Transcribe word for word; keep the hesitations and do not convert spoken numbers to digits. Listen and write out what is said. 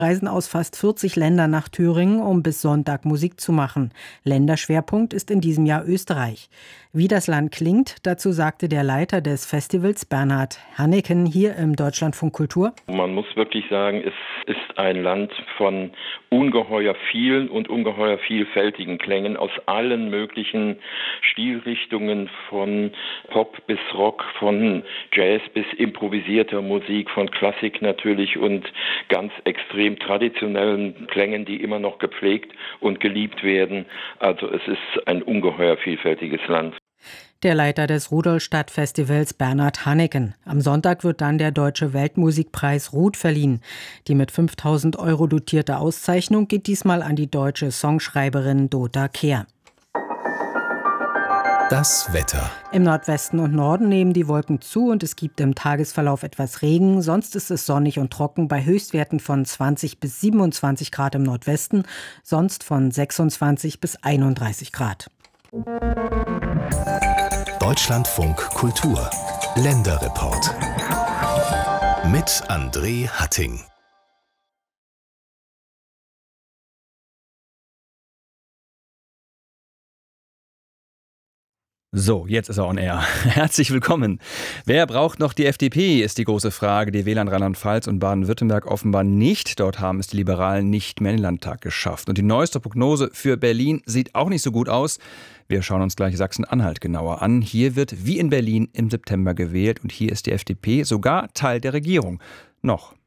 reisen aus fast vierzig Ländern nach Thüringen, um bis Sonntag Musik zu machen. Länderschwerpunkt ist in diesem Jahr Österreich. Wie das Land klingt, dazu sagte der Leiter des Festivals, Bernhard Hanneken, hier im Deutschlandfunk Kultur. Man muss wirklich sagen, es ist ein Land von ungeheuer vielen und ungeheuer vielfältigen Klängen aus allen möglichen Stilrichtungen, von Pop bis Rock, von Jazz bis improvisierter Musik, von Klassik natürlich und ganz extrem traditionellen Klängen, die immer noch gepflegt und geliebt werden. Also es ist ein ungeheuer vielfältiges Land. Der Leiter des Rudolstadt-Festivals, Bernhard Hanneken. Am Sonntag wird dann der Deutsche Weltmusikpreis Ruth verliehen. Die mit fünftausend Euro dotierte Auszeichnung geht diesmal an die deutsche Songschreiberin Dota Kehr. Das Wetter. Im Nordwesten und Norden nehmen die Wolken zu und es gibt im Tagesverlauf etwas Regen. Sonst ist es sonnig und trocken bei Höchstwerten von zwanzig bis siebenundzwanzig Grad im Nordwesten, sonst von sechsundzwanzig bis einunddreißig Grad. Deutschlandfunk Kultur. Länderreport. Mit André Hatting. So, jetzt ist er on air. Herzlich willkommen. Wer braucht noch die F D P, ist die große Frage. Die Wähler in Rheinland-Pfalz und Baden-Württemberg offenbar nicht. Dort haben es die Liberalen nicht mehr in den Landtag geschafft. Und die neueste Prognose für Berlin sieht auch nicht so gut aus. Wir schauen uns gleich Sachsen-Anhalt genauer an. Hier wird wie in Berlin im September gewählt und hier ist die F D P sogar Teil der Regierung. Noch.